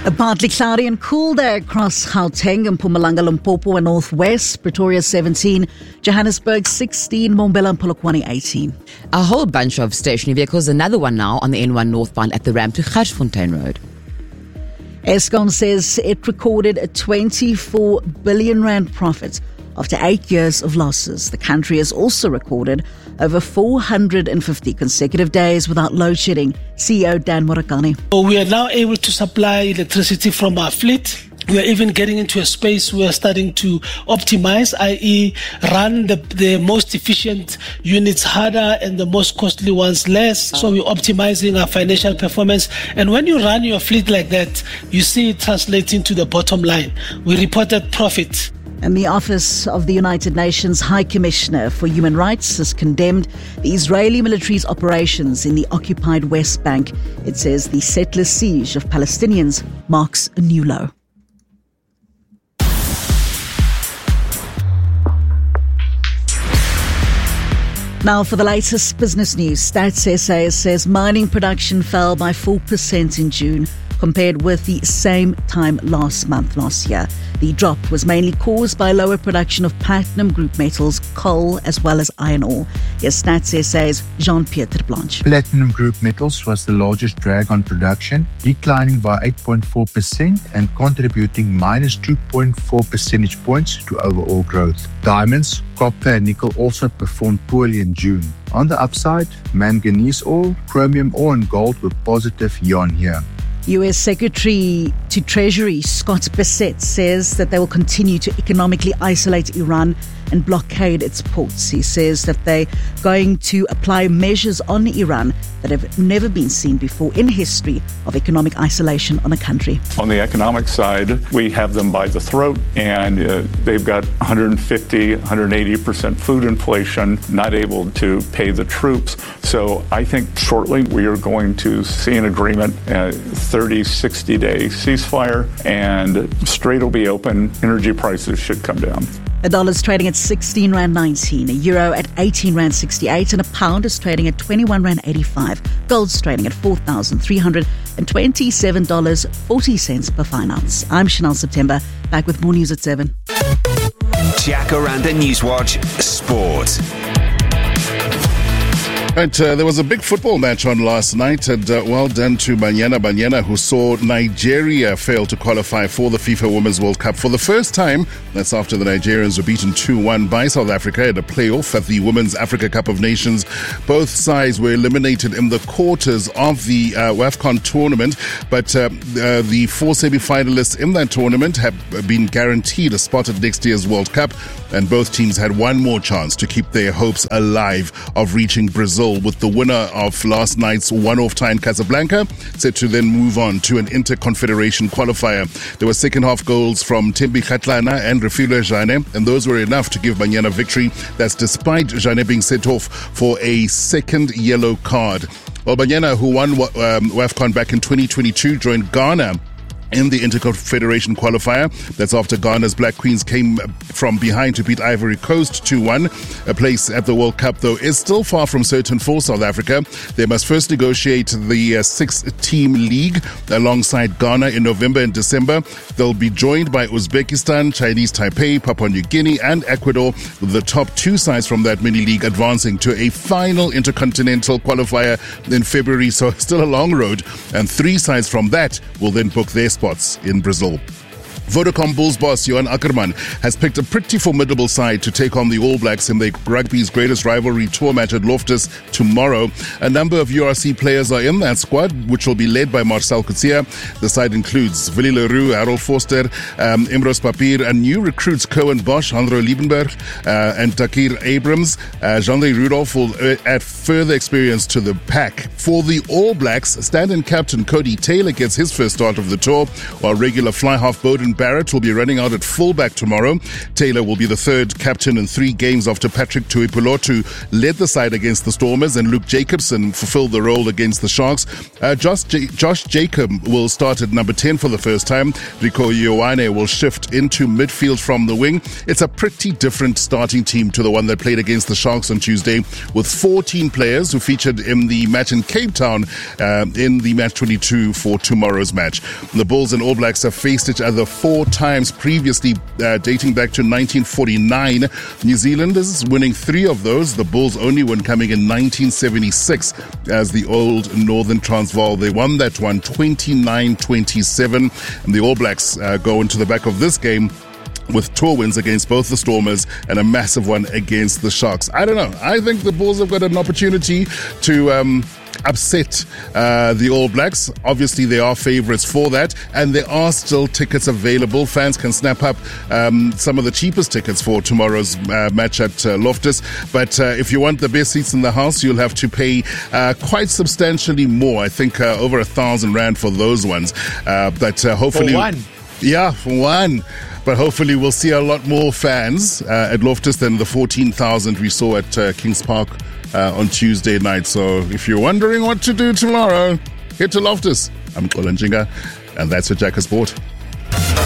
A partly cloudy and cool day across Gauteng and Mpumalanga, Limpopo and Northwest. Pretoria 17, Johannesburg 16, Mbombela and Polokwane 18. A whole bunch of stationary vehicles, another one now on the N1 northbound at the ramp to Garsfontein Road. Eskom says it recorded a 24 billion rand profit after 8 years of losses. The country has also recorded over 450 consecutive days without load shedding. CEO Dan Morakani. We are now able to supply electricity from our fleet. We are even getting into a space we are starting to optimize, i.e. run the most efficient units harder and the most costly ones less. So we're optimizing our financial performance. And when you run your fleet like that, you see it translating to the bottom line. We reported profit. And the Office of the United Nations High Commissioner for Human Rights has condemned the Israeli military's operations in the occupied West Bank. It says the settler siege of Palestinians marks a new low. Now for the latest business news, Stats SA says mining production fell by 4% in June compared with the same time last year. The drop was mainly caused by lower production of platinum group metals, coal as well as iron ore. Here's Stats SA's Jean-Pierre Blanche. Platinum group metals was the largest drag on production, declining by 8.4% and contributing minus 2.4 percentage points to overall growth. Diamonds, copper and nickel also performed poorly in June. On the upside, manganese ore, chromium ore and gold were positive year-on-year. U.S. Secretary to Treasury Scott Bessent says that they will continue to economically isolate Iran and blockade its ports. He says that they're going to apply measures on Iran that have never been seen before in history of economic isolation on a country. On the economic side, we have them by the throat, and they've got 150, 180% food inflation, not able to pay the troops. So I think shortly we are going to see an agreement, 30, 60-day ceasefire, and Strait will be open. Energy prices should come down. A dollar's trading at 16 Rand 19, a euro at 18 Rand 68, and a pound is trading at 21 Rand 85. Gold's trading at $4,327.40 per fine ounce. I'm Chanel September, back with more news at 7. Jacaranda Newswatch Sport. Right, there was a big football match on last night, and well done to Banyana, who saw Nigeria fail to qualify for the FIFA Women's World Cup for the first time. That's after the Nigerians were beaten 2-1 by South At a playoff at the Women's Africa Cup of Nations. Both sides were eliminated in the quarters of the WAFCON tournament, but the 4 semi-finalists in that tournament have been guaranteed a spot at next year's World Cup, and both teams had one more chance to keep their hopes alive of reaching Brazil, with the winner of last night's one-off tie in Casablanca set to then move on to an Interconfederation qualifier. There were second-half goals from Thembi Kgatlana and Refilwe Jane, and those were enough to give Banyana victory. That's despite Jane being sent off for a second yellow card. Well, Banyana, who won WAFCON back in 2022, joined Ghana in the Interconfederation qualifier. That's after Ghana's Black Queens came from behind to beat Ivory Coast 2-1. A place at the World Cup, though, is still far from certain for South Africa. They must first negotiate the 6-team league alongside Ghana in November and December. They'll be joined by Uzbekistan, Chinese Taipei, Papua New Guinea and Ecuador, with the top 2 sides from that mini-league advancing to a final intercontinental qualifier in February. So still a long road, and 3 sides from that will then book their spots in Brazil. Vodacom Bulls boss Johan Ackerman has picked a pretty formidable side to take on the All Blacks in the rugby's greatest rivalry tour match at Loftus tomorrow. A number of URC players are in that squad, which will be led by Marcel Coetzee. The side includes Willie Leroux, Harold Forster, Imros Papir, and new recruits Cohen Bosch, Andro Liebenberg, and Takir Abrams. Jean-Louis Rudolph will add further experience to the pack. For the All Blacks, stand-in captain Cody Taylor gets his first start of the tour, while regular fly-half Bowden Barrett will be running out at fullback tomorrow. Taylor will be the third captain in 3 games after Patrick Tuipulotu led the side against the Stormers, and Luke Jacobson fulfilled the role against the Sharks. Josh Jacob will start at number 10 for the first time. Rico Ioane will shift into midfield from the wing. It's a pretty different starting team to the one that played against the Sharks on Tuesday, with 14 players who featured in the match in Cape Town in the match 22 for tomorrow's match. The Bulls and All Blacks have faced each other 4 times previously, dating back to 1949. New Zealand is winning 3 of those. The Bulls' only win coming in 1976 as the old Northern Transvaal. They won that one 29-27, and the All Blacks go into the back of this game with tour wins against both the Stormers and a massive one against the Sharks. I don't know. I think the Bulls have got an opportunity to upset the All Blacks. Obviously, they are favourites for that, and there are still tickets available. Fans can snap up some of the cheapest tickets for tomorrow's match at Loftus. But if you want the best seats in the house, you'll have to pay quite substantially more. I think over 1,000 rand for those ones. But hopefully, for one. Yeah, for one. But hopefully we'll see a lot more fans at Loftus than the 14,000 we saw at Kings Park on Tuesday night. So if you're wondering what to do tomorrow, head to Loftus. I'm Kola Njinga, and that's your Jacker Sport.